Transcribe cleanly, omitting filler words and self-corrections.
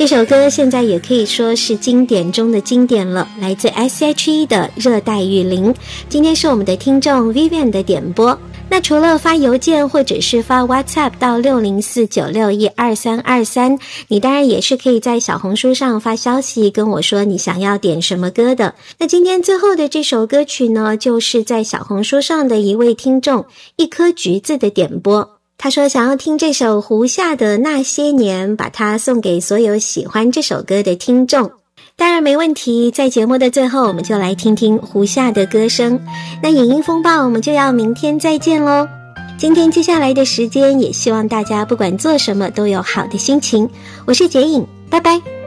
这首歌现在也可以说是经典中的经典了，来自 S.H.E 的《热带雨林》。今天是我们的听众 Vivian 的点播。那除了发邮件或者是发 WhatsApp 到60496122323，你当然也是可以在小红书上发消息跟我说你想要点什么歌的。那今天最后的这首歌曲呢，就是在小红书上的一位听众一颗橘子的点播。他说想要听这首胡夏的那些年，把它送给所有喜欢这首歌的听众。当然没问题，在节目的最后我们就来听听胡夏的歌声。那影音风暴我们就要明天再见咯。今天接下来的时间也希望大家不管做什么都有好的心情。我是洁颖，拜拜。